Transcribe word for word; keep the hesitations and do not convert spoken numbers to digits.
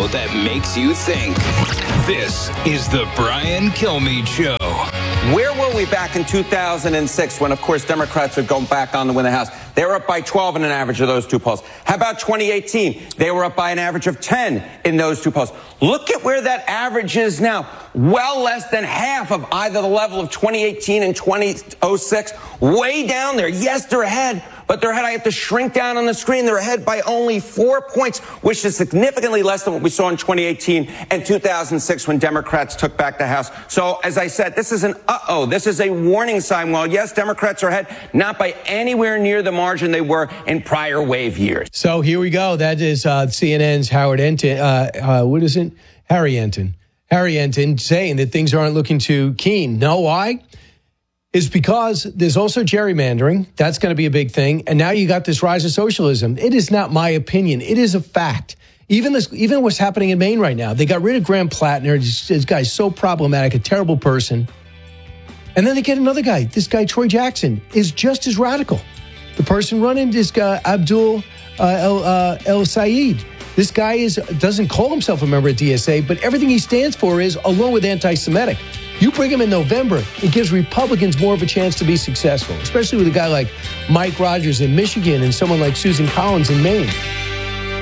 that makes you think. This is the Brian Kilmeade Show. Where were we back in two thousand six when, of course, Democrats would go back on to win the House? They were up by twelve in an average of those two polls. How about twenty eighteen? They were up by an average of ten in those two polls. Look at where that average is now. Well less than half of either the level of twenty eighteen and twenty oh six. Way down there. Yes, they're ahead, but they're ahead. I have to shrink down on the screen. They're ahead by only four points, which is significantly less than what we saw in twenty eighteen and two thousand six when Democrats took back the House. So, as I said, this is an uh-oh. This is a warning sign. While, yes, Democrats are ahead, not by anywhere near the margin they were in prior wave years. So here we go. That is uh, C N N's Howard Enton. Uh, uh, what is it? Harry Enton. Harry Enton saying that things aren't looking too keen. Know why? Is because there's also gerrymandering. That's going to be a big thing. And now you got this rise of socialism. It is not my opinion. It is a fact. Even this, even what's happening in Maine right now. They got rid of Graham Plattner. This, this guy's so problematic, a terrible person. And then they get another guy. This guy, Troy Jackson, is just as radical. The person running is uh, Abdul uh, El, uh, El Sayed. This guy is doesn't call himself a member of D S A, but everything he stands for is along with anti-Semitic. You bring him in November, it gives Republicans more of a chance to be successful, especially with a guy like Mike Rogers in Michigan and someone like Susan Collins in Maine.